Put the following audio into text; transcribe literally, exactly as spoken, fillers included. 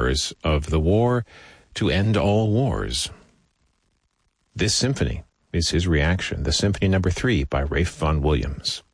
horrors of the war to end all wars. This symphony is his reaction, the Symphony Number Three by Ralph Vaughan Williams.